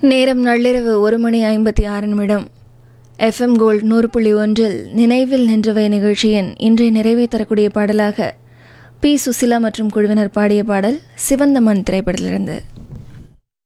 நேரம் நள்ளிரவு 1:56 FM gold 100.1 நினைவில் நின்றவை நிகழ்ச்சியின் இன்றைய நிறைவை தரக்கூடிய பாடலாக பி. சுசிலா மற்றும் குழுவினர் பாடிய பாடல் சிவந்த மண் திரைப்படத்திலிருந்து.